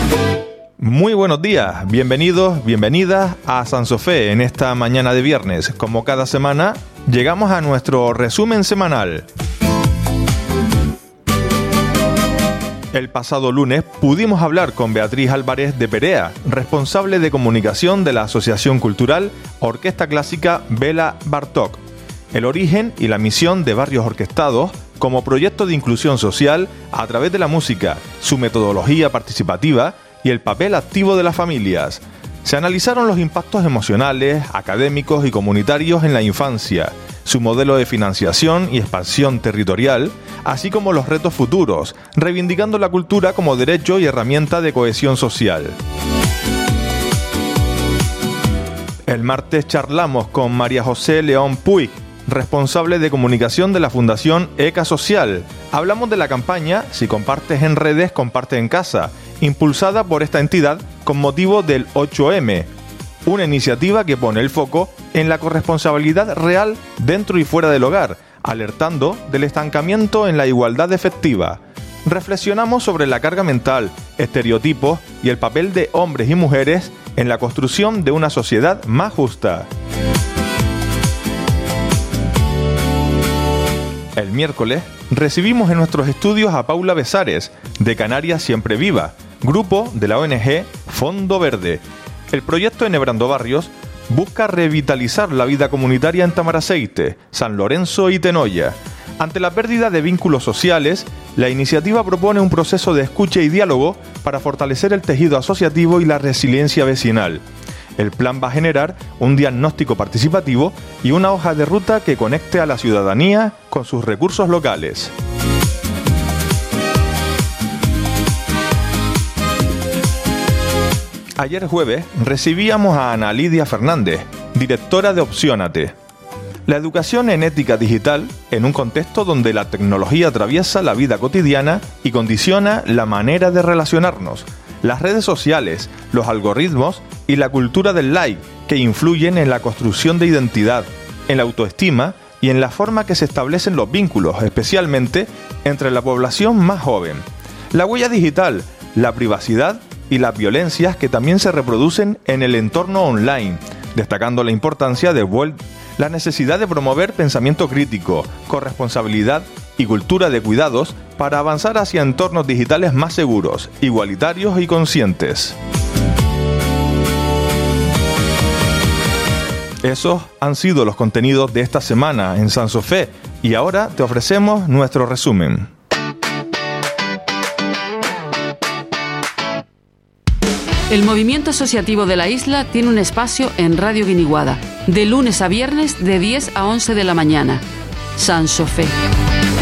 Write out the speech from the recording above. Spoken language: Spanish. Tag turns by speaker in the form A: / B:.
A: Muy buenos días, bienvenidos, bienvenidas a Sansofé en esta mañana de viernes. Como cada semana, llegamos a nuestro resumen semanal. El pasado lunes pudimos hablar con Beatriz Álvarez de Perea, responsable de comunicación de la Asociación Cultural Orquesta Clásica Bela Bartók. El origen y la misión de Barrios Orquestados como proyecto de inclusión social a través de la música, su metodología participativa y el papel activo de las familias. Se analizaron los impactos emocionales, académicos y comunitarios en la infancia, su modelo de financiación y expansión territorial, así como los retos futuros, reivindicando la cultura como derecho y herramienta de cohesión social. El martes charlamos con María José León Puig, responsable de comunicación de la Fundación ECA Social. Hablamos de la campaña Si compartes en redes, comparte en casa, impulsada por esta entidad con motivo del 8M, una iniciativa que pone el foco en la corresponsabilidad real dentro y fuera del hogar, alertando del estancamiento en la igualdad efectiva. Reflexionamos sobre la carga mental, estereotipos y el papel de hombres y mujeres en la construcción de una sociedad más justa. El miércoles recibimos en nuestros estudios a Paula Besares, de Canarias Siempre Viva, grupo de la ONG Fondo Verde. El proyecto Enhebrando Barrios busca revitalizar la vida comunitaria en Tamaraceite, San Lorenzo y Tenoya. Ante la pérdida de vínculos sociales, la iniciativa propone un proceso de escucha y diálogo para fortalecer el tejido asociativo y la resiliencia vecinal. El plan va a generar un diagnóstico participativo y una hoja de ruta que conecte a la ciudadanía con sus recursos locales. Ayer jueves recibíamos a Ana Lidia Fernández, directora de Opciónate. La educación en ética digital en un contexto donde la tecnología atraviesa la vida cotidiana y condiciona la manera de relacionarnos. Las redes sociales, los algoritmos y la cultura del like que influyen en la construcción de identidad, en la autoestima y en la forma que se establecen los vínculos, especialmente entre la población más joven. La huella digital, la privacidad y las violencias que también se reproducen en el entorno online, destacando la importancia de la necesidad de promover pensamiento crítico, corresponsabilidad y cultura de cuidados para avanzar hacia entornos digitales más seguros, igualitarios y conscientes. Esos han sido los contenidos de esta semana en Sansofé y ahora te ofrecemos nuestro resumen.
B: El movimiento asociativo de la isla tiene un espacio en Radio Guiniguada, de lunes a viernes de 10 a 11 de la mañana. Sansofé.